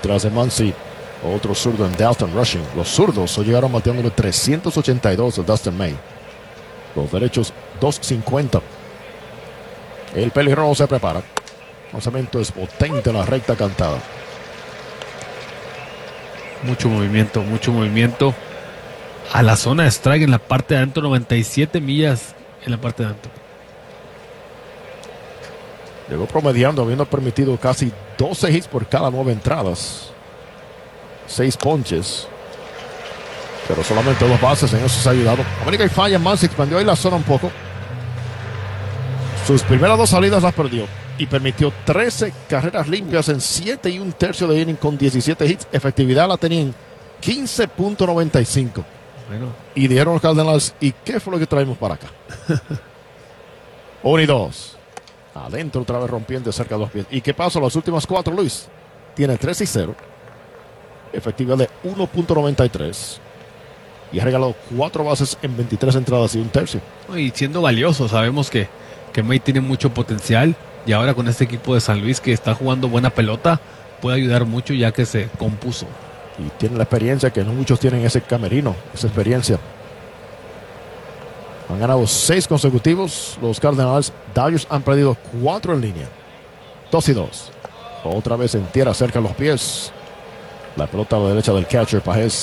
detrás de Muncy. Otro zurdo en Dalton Rushing. Los zurdos hoy llegaron bateándole 382 a Dustin May. Los derechos 250. El pelirrojo se prepara. El lanzamiento es potente en la recta cantada. Mucho movimiento. A la zona de strike en la parte de adentro, 97 millas en la parte de adentro. Llegó promediando, habiendo permitido casi 12 hits por cada 9 entradas. 6 ponches. Pero solamente 2 bases, en eso se ha ayudado. América y falla, Muncy expandió ahí la zona un poco. Sus primeras 2 salidas las perdió. Y permitió 13 carreras limpias en 7 1/3 de inning con 17 hits. Efectividad la tenían 15.95. Bueno. Y dieron los Cardenales. ¿Y qué fue lo que traemos para acá? 1 y 2. Adentro otra vez rompiendo cerca de 2 pies. ¿Y qué pasó? Las últimas 4, Luis. Tiene 3 y 0. Efectividad de 1.93. Y ha regalado 4 bases en 23 entradas y 1/3. Y siendo valioso, sabemos que May tiene mucho potencial. Y ahora con este equipo de San Luis que está jugando buena pelota, puede ayudar mucho ya que se compuso. Y tiene la experiencia que no muchos tienen, ese camerino, esa experiencia. Han ganado 6 consecutivos los Cardenales. Dodgers han perdido 4 en línea. 2 y 2. Otra vez en tierra cerca de los pies. La pelota a la derecha del catcher Pajés.